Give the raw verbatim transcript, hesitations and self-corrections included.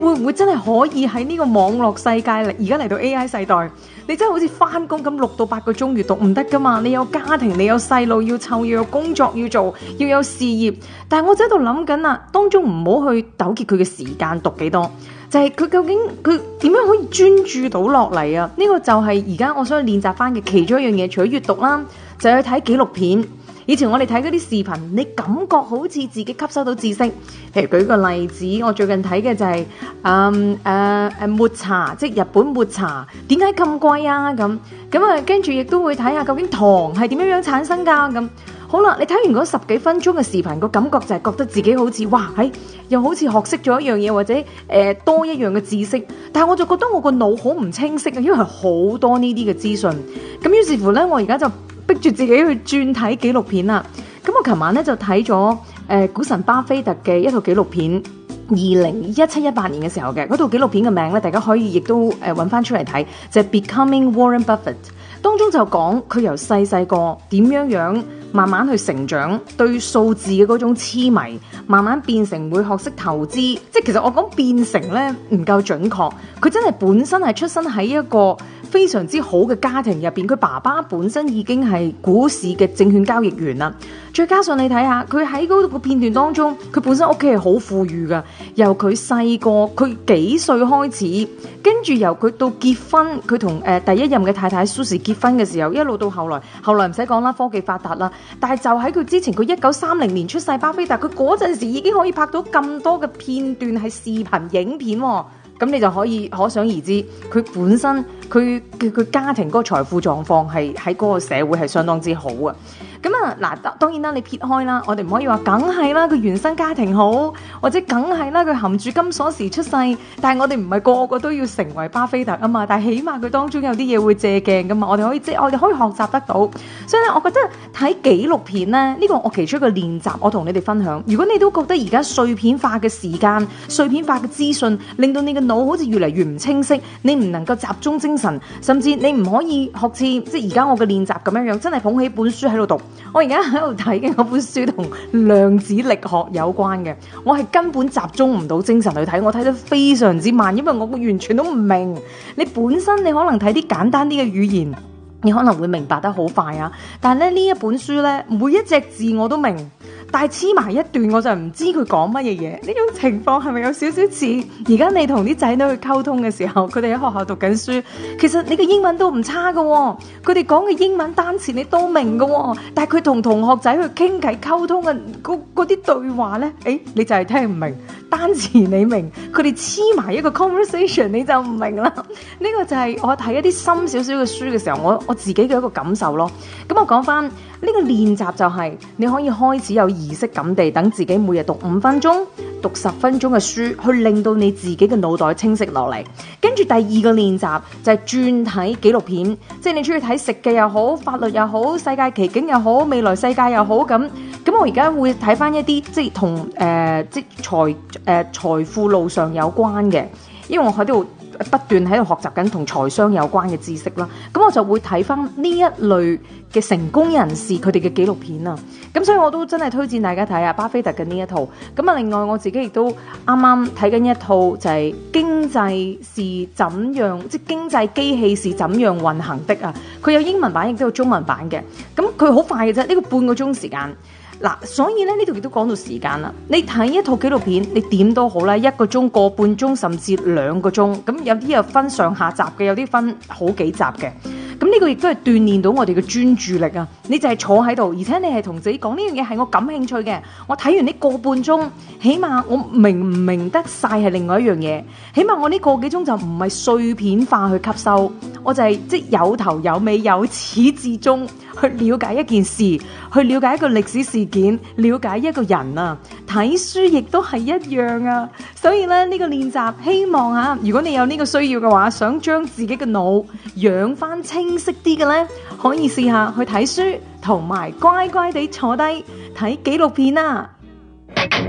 會唔會真係可以喺呢個網絡世界嚟？而家嚟到 A I 世代，你真係好似翻工咁六到八個鐘閱讀唔得噶嘛？你有家庭，你有細路要湊，要有工作要做，要有事業。但係我就喺度諗緊啊，當中唔好去糾結佢嘅時間讀幾多，就係、是、佢究竟佢點樣可以專注到落嚟啊？呢、這個就係而家我想練習翻嘅其中一樣嘢，除咗閱讀啦，就係去睇紀錄片。以前我哋睇嗰啲視頻，你感覺好似自己吸收到知識。譬如舉個例子，我最近睇嘅就係誒誒誒抹茶，即係日本抹茶，點解咁貴啊？咁咁啊，跟住亦都會睇下究竟糖係點樣樣產生㗎？咁好啦，你睇完嗰十幾分鐘嘅視頻，個感覺就係覺得自己好似哇，喺、哎、又好似學識咗一樣嘢，或者誒、呃、多一樣嘅知識。但係我就覺得我個腦好唔清晰啊，因為係好多呢啲嘅資訊。咁於是乎咧，我而家就逼住自己去轉睇紀錄片啦。咁我琴晚咧就睇咗誒股神巴菲特嘅一套紀錄片，二零一七一八年嘅時候嘅嗰套紀錄片嘅名咧，大家可以亦都誒揾翻出嚟睇，就係、是、Becoming Warren Buffett。當中就講佢由細細個點樣樣慢慢去成長，對數字嘅嗰種痴迷，慢慢變成會學識投資。即係其實我講變成咧唔夠準確，佢真係本身係出生喺一個非常之好嘅家庭入邊，佢爸爸本身已經係股市嘅證券交易員啦。再加上你睇下，佢喺嗰個片段當中，佢本身屋企係好富裕噶。由佢細個，佢幾歲開始，跟住由佢到結婚，佢同誒第一任嘅太太 Susie 結婚嘅時候，一路到後來，後來唔使講啦，科技發達啦。但係就喺佢之前，佢一九三零年出世，巴菲特佢嗰陣時已經可以拍到咁多嘅片段係視頻影片喎、哦。咁你就可以可想而知，佢本身佢佢佢家庭嗰個財富狀況係喺嗰個社會係相當之好啊！咁啊嗱，當然啦，你撇開啦，我哋唔可以話梗係啦，佢原生家庭好，或者梗係啦，佢含住金鎖匙出世。但係我哋唔係個個都要成為巴菲特啊嘛，但係起碼佢當中有啲嘢會借鏡噶嘛，我哋可以即係我哋可以學習得到。所以咧，我覺得睇紀錄片咧，呢、這個我其中一個練習，我同你哋分享。如果你都覺得而家碎片化嘅時間、碎片化嘅資訊，令到你嘅腦好似越嚟越唔清晰，你唔能夠集中精神，甚至你唔可以學似即係而家我嘅練習咁樣樣，真係捧起本書喺度讀。我而家喺度睇嘅嗰本書同量子力學有關嘅，我係根本集中唔到精神去睇，我睇得非常之慢，因為我完全都唔明。你本身你可能睇啲簡單啲嘅語言，你可能會明白得好快啊，但係咧呢一本書咧，每一隻字我都明。但係黐埋一段我就唔知佢講乜嘢嘢，呢種情況係咪有少少似而家你同啲仔女去溝通嘅時候，佢哋喺學校讀緊書，其實你嘅英文都唔差㗎喎，佢哋講嘅英文單詞你都明㗎喎，但係佢同同學仔去傾偈溝通嘅嗰啲對話呢，誒你就係聽唔明，單詞你明，佢哋黐埋一個 conversation 你就唔明啦。呢個就係我睇一啲深少少嘅書嘅時候，我我自己嘅一個感受咯。咁我講翻呢個練習就係你可以開始有儀式感地等自己每日讀五分鐘、讀十分鐘嘅書，去令到你自己嘅腦袋清晰落嚟。跟住第二個練習就係轉睇紀錄片，即係你出去睇食嘅又好、法律又好、世界奇景又好、未來世界又好咁。咁我而家會睇翻一啲即係同誒即係財誒財富路上有關嘅，因為我喺度不斷喺度學習緊同財商有關嘅知識啦，咁我就會睇翻呢一類嘅成功人士佢哋嘅紀錄片啊，咁所以我都真係推薦大家睇下巴菲特嘅呢一套。咁啊，另外我自己亦都啱啱睇緊一套就係經濟是怎樣，即係經濟機器是怎樣運行的啊，佢有英文版亦都有中文版嘅，咁佢好快嘅啫，呢個半個鐘時間。嗱，所以咧呢度亦都講到時間啦。你睇一套紀錄片，你點都好啦，一個鐘、個半鐘，甚至兩個鐘。咁有啲又分上下集嘅，有啲分好幾集嘅。咁呢個亦都係鍛鍊到我哋嘅專注力啊！你就係坐喺度，而且你係同自己講呢樣嘢係我感興趣嘅。我睇完呢個半鐘，起碼我明唔明得晒係另外一樣嘢。起碼我呢個幾鐘就唔係碎片化去吸收，我就係即係有頭有尾，由始至終去了解一件事，去了解一個歷史事件，了解一個人啊。睇書亦都係一樣啊。所以咧呢個練習，希望啊，如果你有呢個需要嘅話，想將自己嘅腦養翻清晰啲嘅咧，可以試下去睇書，同埋乖乖地坐低睇紀錄片啊。